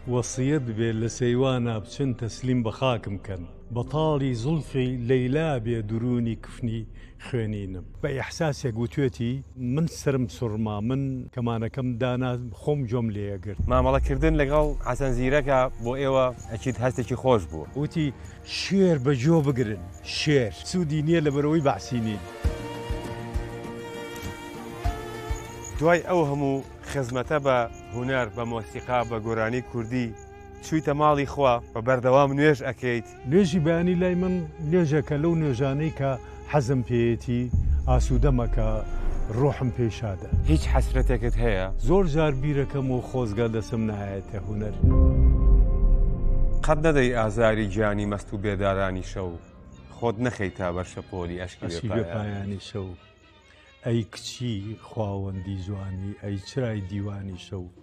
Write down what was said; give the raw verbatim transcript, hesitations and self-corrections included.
وەسیەت بێ لە سەیوانە بچن تەسلیم بە خاکم کەن بەتاڵی زولفی لەیلا بێ درونی کفنی خوێنینم بە ئیحساسێک گوتوێتی من سرم سوڕما من کەمانەکەم دانا خۆم جۆم لێەگرت مامەڵەکردن لەگەڵ حەسەن زیرەکە بۆ ئێوە ئەچیت هەستێکی خۆش بوو وتی شێر بە جۆ بگرن شێر سوودی نییە لە بەرەوەی بەعسینین دوای ئەو هەموو خزمەتە بە هونەر بە مۆسیقا بە گۆرانی کوردی چوویتە ماڵی خوا بە بەردەوام نوێژ ئەکەیت نوێژی بەیانی لای من نوێژەکە لەو نوێژانەی کە حەزم پێیەتی ئاسوودەمەکە ڕۆحم پێشادە هیچ حەسرەتێکت هەیە زۆر جار بیرەکەم و خۆزگە دەسم نایەتە هونەر قەت نەدەی ئازاری گیانی مەست و بێدارانی شەو خۆت نەخەیت تا بەر شەپۆلی ئەشکی پایانی شەو ئەی کچی خواوەندی جوانی ئەی چرای دیوانی شەو